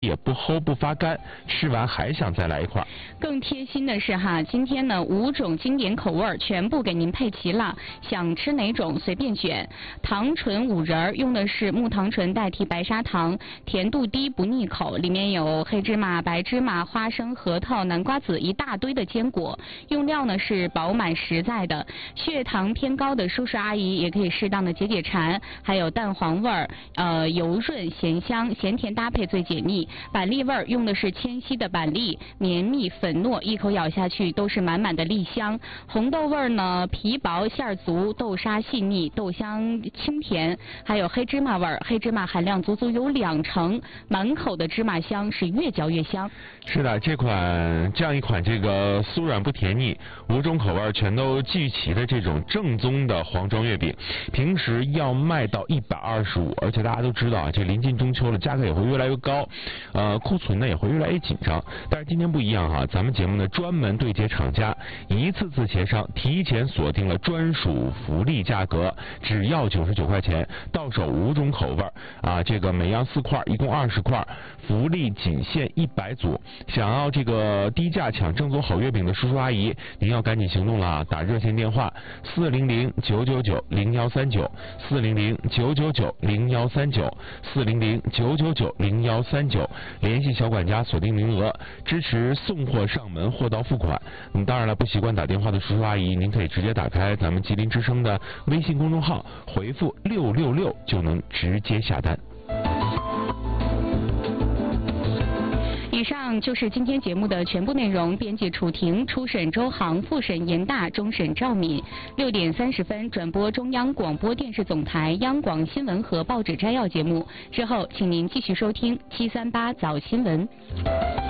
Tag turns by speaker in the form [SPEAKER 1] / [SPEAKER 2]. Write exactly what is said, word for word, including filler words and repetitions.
[SPEAKER 1] 也不齁不发干，吃完还想再来一块。
[SPEAKER 2] 更贴心的是哈，今天呢五种经典口味全部给您配齐了，想吃哪种随便选。糖醇五仁用的是木糖醇代替白砂糖，甜度低不腻口，里面有黑芝麻、白芝麻、花生、核桃、南瓜子一大堆的坚果，用料呢是饱满实在的。血糖偏高的叔叔阿姨也可以适当的解解馋。还有蛋黄味儿，呃油润咸香，咸甜搭配最解腻。板栗味儿用的是纤细的板栗，绵密粉糯，一口咬下去都是满满的栗香。红豆味儿呢，皮薄馅儿足，豆沙细腻，豆香清甜。还有黑芝麻味儿，黑芝麻含量足足有两成，满口的芝麻香是越嚼越香。
[SPEAKER 1] 是的，这款这样一款这个酥软不甜腻，五种口味全都聚齐的这种正宗的黄庄月饼，平时要卖到一百二十五，而且大家都知道啊，这临近中秋了，价格也会越来越高，呃，库存呢也会越来越紧张。但是今天不一样哈、啊，咱们节目呢专门对接厂家，一次次协商，提前锁定了专属福利价格，只要九十九块钱，到手五种口味啊，这个每样四块，一共二十块，福利仅限一百组。想要这个低价抢正宗好月饼的叔叔阿姨，您要赶紧行动了啊！打热线电话四零零九九九零幺三九四零零九九九零幺三九四零零九九九零幺三九，联系小管家锁定名额，支持送货上门，货到付款。嗯，当然了，不习惯打电话的叔叔阿姨，您可以直接打开咱们吉林之声的微信公众号，回复六六六就能直接下单。
[SPEAKER 2] 以上就是今天节目的全部内容。编辑楚婷，初审周航，复审严大，终审赵敏。六点三十分转播中央广播电视总台央广新闻和报纸摘要节目。之后，请您继续收听七三八早新闻。